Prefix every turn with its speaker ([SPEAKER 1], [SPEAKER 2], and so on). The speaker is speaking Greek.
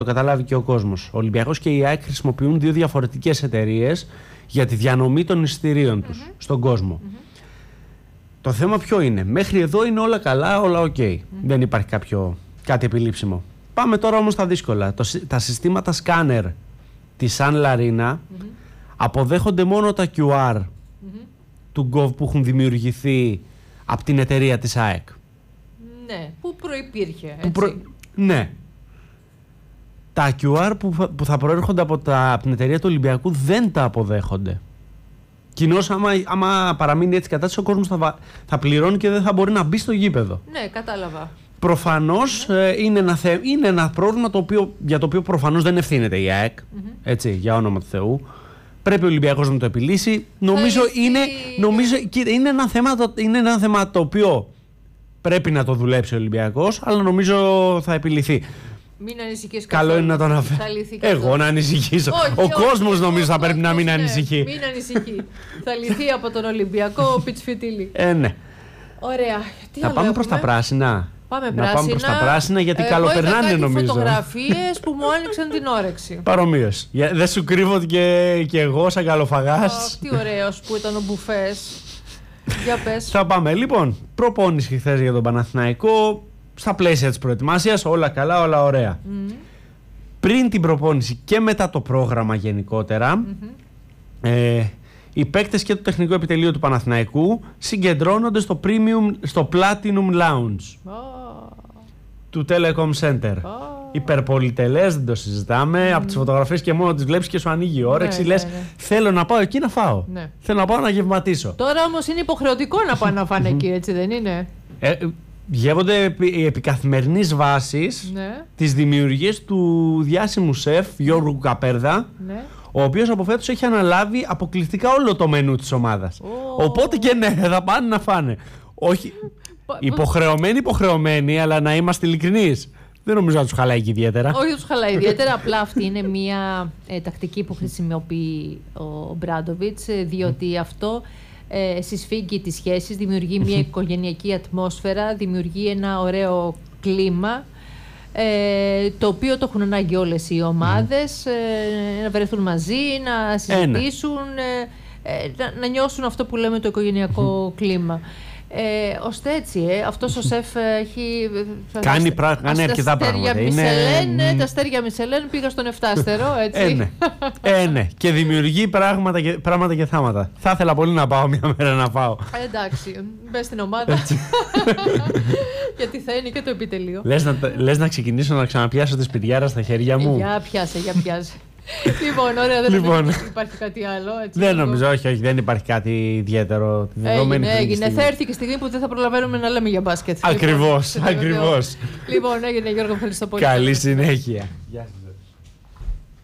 [SPEAKER 1] το καταλάβει και ο κόσμος. Ο Ολυμπιακός και η ΑΕΚ χρησιμοποιούν δύο διαφορετικές εταιρείες για τη διανομή των εισιτηρίων τους στον κόσμο. Το θέμα ποιο είναι? Μέχρι εδώ είναι όλα καλά, όλα ok. Δεν υπάρχει κάτι επιλήψιμο. Πάμε τώρα όμως στα δύσκολα. Τα συστήματα σκάνερ της San Larina αποδέχονται μόνο τα QR του Gov που έχουν δημιουργηθεί από την εταιρεία της ΑΕΚ.
[SPEAKER 2] Ναι, που προϋπήρχε, έτσι.
[SPEAKER 1] Ναι. Τα QR που θα προέρχονται από την εταιρεία του Ολυμπιακού δεν τα αποδέχονται. Κοινώς άμα παραμείνει έτσι κατάσταση, ο κόσμος θα πληρώνει και δεν θα μπορεί να μπει στο γήπεδο.
[SPEAKER 2] Ναι, κατάλαβα.
[SPEAKER 1] Προφανώς είναι ένα πρόβλημα για το οποίο προφανώς δεν ευθύνεται η ΑΕΚ, έτσι, για όνομα του Θεού. Πρέπει ο Ολυμπιακός να το επιλύσει. Νομίζω είναι ένα θέμα το οποίο πρέπει να το δουλέψει ο Ολυμπιακός, αλλά νομίζω θα επιλυθεί.
[SPEAKER 2] Μην ανησυχείς.
[SPEAKER 1] Καλό είναι να το αναφέρω. Εγώ να ανησυχήσω. Ο κόσμος νομίζω θα πρέπει να μην ανησυχεί.
[SPEAKER 2] Μην ανησυχεί. Θα λυθεί από τον Ολυμπιακό πιτσφιτίλι.
[SPEAKER 1] Ναι.
[SPEAKER 2] Ωραία.
[SPEAKER 1] Θα πάμε προς τα πράσινα.
[SPEAKER 2] Πάμε
[SPEAKER 1] προς τα πράσινα γιατί καλοπερνάνε νομίζω.
[SPEAKER 2] Φωτογραφίες που μου άνοιξαν την όρεξη.
[SPEAKER 1] Παρομοίως. Δεν σου κρύβω ότι και εγώ σαν καλοφαγάς.
[SPEAKER 2] Τι ωραίος που ήταν ο Μπουφές. Για πες.
[SPEAKER 1] Θα πάμε λοιπόν. Προπόνηση χθες για τον Παναθηναϊκό. Στα πλαίσια της προετοιμασίας, όλα καλά, όλα ωραία. Πριν την προπόνηση και μετά το πρόγραμμα γενικότερα, οι παίκτες και το τεχνικό επιτελείο του Παναθηναϊκού συγκεντρώνονται στο Platinum Lounge του Telecom Center. Υπερπολιτελές, δεν το συζητάμε. Από τις φωτογραφίες και μόνο τις βλέπεις και σου ανοίγει η όρεξη. Λες, θέλω να πάω εκεί να φάω. Θέλω να πάω να γευματίσω.
[SPEAKER 2] Τώρα όμως είναι υποχρεωτικό να πάνε να φάνε εκεί, έτσι δεν είναι?
[SPEAKER 1] Γεύονται επί καθημερινής βάσης τις δημιουργίες του διάσημου σεφ Γιώργου Καπέρδα, ο οποίος από φέτος έχει αναλάβει αποκλειστικά όλο το μενού της ομάδας. Οπότε και ναι, θα πάνε να φάνε. Όχι, υποχρεωμένοι, αλλά να είμαστε ειλικρινείς. Δεν νομίζω να τους χαλάει και ιδιαίτερα.
[SPEAKER 2] Όχι, τους χαλάει ιδιαίτερα. Απλά αυτή είναι μια τακτική που χρησιμοποιεί ο Μπράντοβιτς, διότι αυτό συσφίγγει τις σχέσεις, δημιουργεί μια οικογενειακή ατμόσφαιρα, δημιουργεί ένα ωραίο κλίμα, το οποίο το έχουν ανάγκη όλες οι ομάδες, να βρεθούν μαζί, να συζητήσουν, να νιώσουν αυτό που λέμε το οικογενειακό κλίμα. Ώστε έτσι, αυτός ο σεφ έχει
[SPEAKER 1] κάνει αρκετά πράγματα.
[SPEAKER 2] Τα αστέρια Μισελέν πήγα στον 7στερο, έτσι.
[SPEAKER 1] Ναι. Και δημιουργεί πράγματα και θάματα. Θα ήθελα πολύ να πάω μια μέρα να φάω.
[SPEAKER 2] Εντάξει, μπες στην ομάδα. Γιατί θα είναι και το επιτελείο.
[SPEAKER 1] Λες να ξεκινήσω να ξαναπιάσω τη σπηριάρα στα χέρια μου?
[SPEAKER 2] Για πιάσε. Λοιπόν, ωραία, δεν υπάρχει κάτι άλλο. Έτσι,
[SPEAKER 1] δεν νομίζω, όχι, δεν υπάρχει κάτι ιδιαίτερο.
[SPEAKER 2] Έγινε. Θα έρθει και η στιγμή που δεν θα προλαβαίνουμε να λέμε για μπάσκετ.
[SPEAKER 1] Ακριβώς.
[SPEAKER 2] Λοιπόν, έγινε, Γιώργο, ευχαριστώ πολύ.
[SPEAKER 1] Καλή συνέχεια.